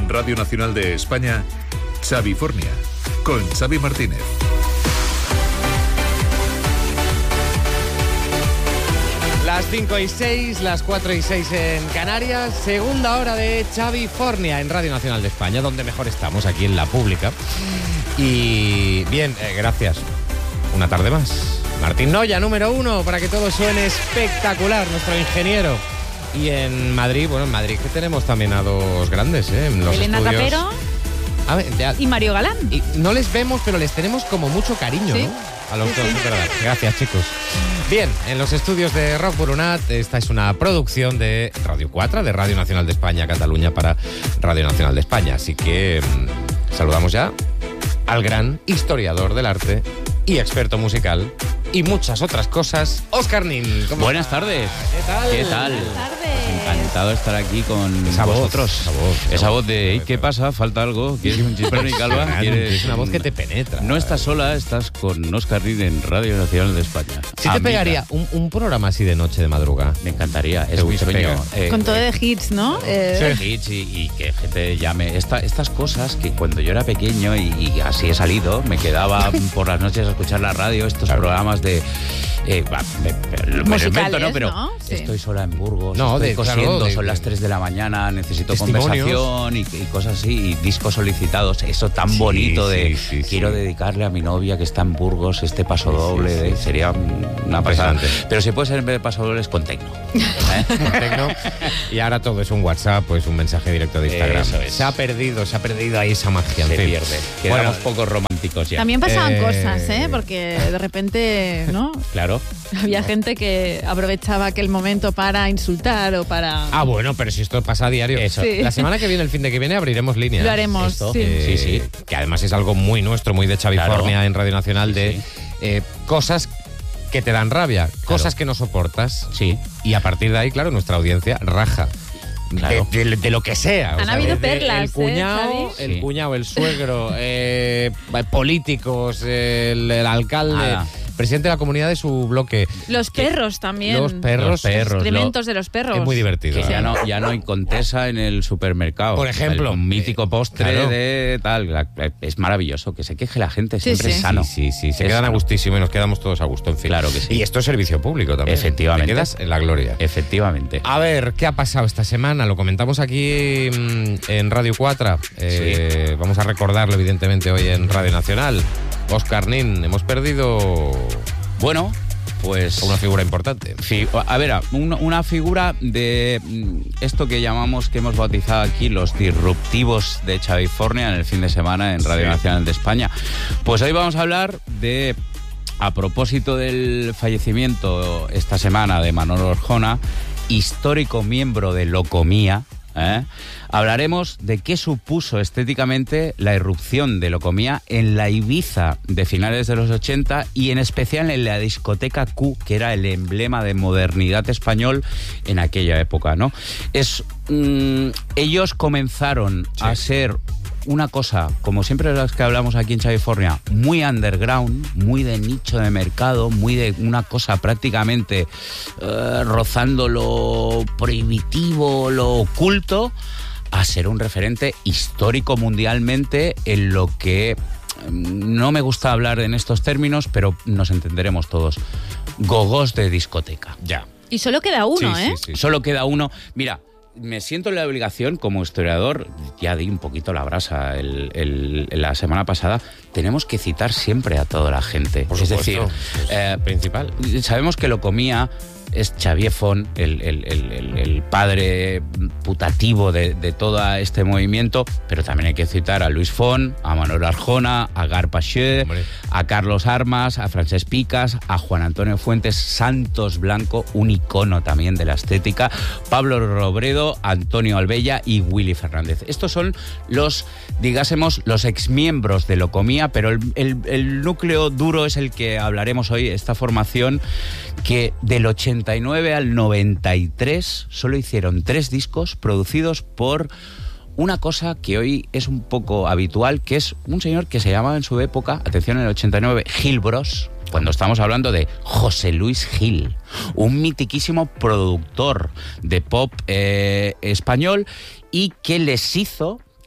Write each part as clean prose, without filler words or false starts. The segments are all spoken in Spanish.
En Radio Nacional de España, Xavifornia, con Xavi Martínez. Las 5:06, las 4:06 en Canarias, segunda hora de Xavifornia en Radio Nacional de España, donde mejor estamos, aquí en la pública. Y bien, gracias. Una tarde más. Martín Noya, número 1, para que todo suene espectacular, nuestro ingeniero. Y en Madrid, que tenemos también a dos grandes, en los Elena estudios. Capero y Mario Galán. Y no les vemos, pero les tenemos como mucho cariño, ¿sí? ¿no? A los dos, ¿verdad? Gracias, chicos. Bien, en los estudios de Rock Burunat, esta es una producción de Radio 4, de Radio Nacional de España, Cataluña, para Radio Nacional de España. Así que saludamos ya al gran historiador del arte y experto musical y muchas otras cosas, Óscar Nin. Buenas tardes. ¿Qué tal? ¿Qué tal? Buenas tardes. Encantado de estar aquí con Esa vosotros. Esa voz de ¿qué pasa? ¿Falta algo? ¿Quieres un chispón y calva? Es una voz que te penetra. No estás sola, estás con Óscar Nin en Radio Nacional de España. Si te Amiga. pegaría un programa así de noche, de madrugada. Me encantaría, es mi sueño. Con todo de hits, ¿no? Hits y que gente llame. Estas cosas que cuando yo era pequeño y así he salido, me quedaba por las noches a escuchar la radio, estos programas de... me lo invento, ¿no? Pero ¿no? Sí. estoy sola en Burgos, No, estoy cosiendo, son las 3 de la mañana, necesito testimonios. conversación y cosas así, y discos solicitados, eso tan bonito de quiero dedicarle a mi novia que está en Burgos este paso doble, sería una pasada. Pero si puede ser en vez de paso doble es con tecno. Con tecno. Y ahora todo es un WhatsApp, pues un mensaje directo de Instagram. Eso es. Se ha perdido ahí esa magia. Se en fin. pierde. Quedamos poco románticos ya. También pasaban cosas, porque de repente, ¿no? Claro. Había gente que aprovechaba aquel momento para insultar o para... Ah, bueno, pero si esto pasa a diario. Eso. Sí. La semana que viene, el fin de que viene, abriremos líneas. Lo haremos, Esto, sí. sí. Que además es algo muy nuestro, muy de Xavifornia, Claro. en Radio Nacional, de cosas que te dan rabia, cosas que no soportas. Sí. Y a partir de ahí, claro, nuestra audiencia raja. Claro. De lo que sea. Han habido desde perlas, el cuñado, Xavi. Sí. el suegro, políticos, el alcalde, Nada. presidente de la comunidad de su bloque. Los perros también. Los perros. Excrementos de los perros. Es muy divertido. Que ¿eh? ya no hay contesa en el supermercado. Por ejemplo. Un mítico postre Claro. de tal. Es maravilloso. Que se queje la gente, Sí, siempre sí. es sano. Sí, se Es quedan a sano. gustísimo y nos quedamos todos a gusto, en fin. Claro que sí. Y esto es servicio público también. Efectivamente. Te quedas en la gloria. Efectivamente. A ver, ¿qué ha pasado esta semana? Lo comentamos aquí en Radio 4. Vamos a recordarlo, evidentemente, hoy en Radio Nacional. Óscar Nin, hemos perdido Bueno, pues... a una figura importante. A ver, una figura de esto que llamamos, que hemos bautizado aquí, los disruptivos de Xavifornia en el fin de semana en Radio Nacional de España. Pues hoy vamos a hablar de, a propósito del fallecimiento esta semana de Manolo Arjona, histórico miembro de Locomía, hablaremos de qué supuso estéticamente la irrupción de Locomía en la Ibiza de finales de los 80 y en especial en la discoteca Q, que era el emblema de modernidad español en aquella época, ¿no? Ellos comenzaron a ser una cosa, como siempre las que hablamos aquí en Xavifornia, muy underground, muy de nicho de mercado, muy de una cosa prácticamente rozando lo prohibitivo, lo oculto, a ser un referente histórico mundialmente en lo que, no me gusta hablar en estos términos, pero nos entenderemos todos, gogós de discoteca. Ya. Y solo queda uno, Sí. Solo queda uno. Mira, me siento en la obligación como historiador, ya di un poquito la brasa la semana pasada, tenemos que citar siempre a toda la gente. Por es supuesto, decir, principal. sabemos que Locomía es Xavier Font, el padre putativo de todo este movimiento, pero también hay que citar a Luis Font, a Manolo Arjona, a Gar Paché, a Carlos Armas, a Francesc Picas, a Juan Antonio Fuentes, Santos Blanco, un icono también de la estética, Pablo Robredo, Antonio Albella y Willy Fernández. Estos son los exmiembros de Locomía, pero el núcleo duro es el que hablaremos hoy, esta formación que del 89 al 93 solo hicieron 3 discos producidos por una cosa que hoy es un poco habitual, que es un señor que se llamaba en su época, atención, en el 89, Gil Bros, cuando estamos hablando de José Luis Gil, un mitiquísimo productor de pop español y que les hizo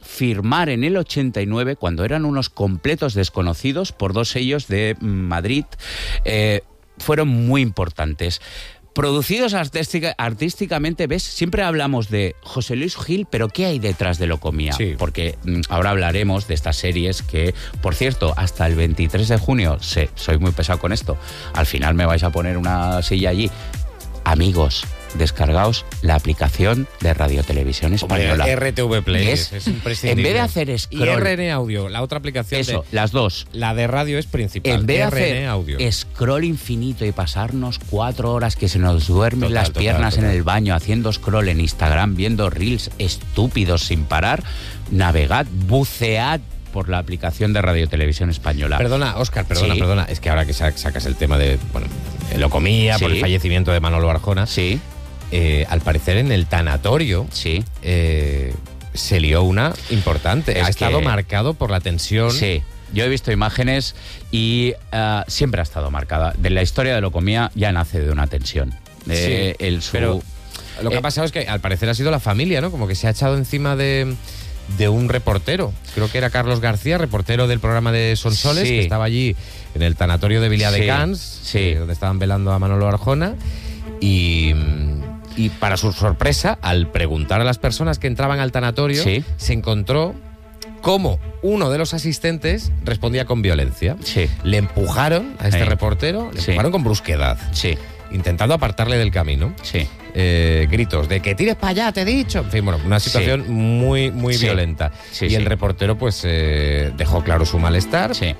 firmar en el 89, cuando eran unos completos desconocidos, por dos sellos de Madrid, fueron muy importantes. Producidos artísticamente, ¿ves? Siempre hablamos de José Luis Gil, pero ¿qué hay detrás de Locomía? Sí. Porque ahora hablaremos de estas series que, por cierto, hasta el 23 de junio, soy muy pesado con esto, al final me vais a poner una silla allí. Amigos, descargaos la aplicación de Radio Televisión Española. RTV Play es imprescindible. En vez de hacer scroll... Y RN Audio, la otra aplicación. Eso, las dos. La de radio es principal. En vez de RN hacer Audio. scroll infinito y pasarnos 4 horas que se nos duermen las piernas en el baño haciendo scroll en Instagram, viendo reels estúpidos sin parar, navegad, bucead por la aplicación de Radio Televisión Española. Perdona, Óscar, Sí. perdona. Es que ahora que sacas el tema de, Locomía, Sí. por el fallecimiento de Manolo Arjona, Sí, al parecer en el tanatorio sí. se lió una importante. Es Ha estado que- marcado por la tensión. Sí, yo he visto imágenes y siempre ha estado marcada. De la historia de Locomía ya nace de una tensión. Sí, pero lo que ha pasado es que al parecer ha sido la familia, ¿no? Como que se ha echado encima de un reportero. Creo que era Carlos García, reportero del programa de Sonsoles, Sí. que estaba allí en el tanatorio de Viladecans, Sí. donde estaban velando a Manolo Arjona. Y para su sorpresa, al preguntar a las personas que entraban al tanatorio, Sí. se encontró cómo uno de los asistentes respondía con violencia. Sí, Le empujaron a este Sí. reportero, le Sí. empujaron con brusquedad, sí, intentando apartarle del camino. sí. Gritos de que tires para allá, te he dicho. En fin, bueno, una situación muy Sí. violenta. Sí, y el sí. reportero pues dejó claro su malestar. Sí.